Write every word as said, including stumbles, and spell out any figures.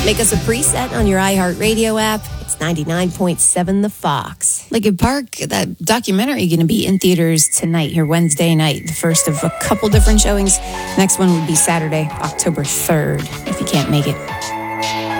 Make us a preset on your iHeartRadio app. It's ninety-nine point seven The Fox. Lincoln Park, that documentary going to be in theaters tonight, here Wednesday night. The first of a couple different showings. Next one would be Saturday, October third, if you can't make it.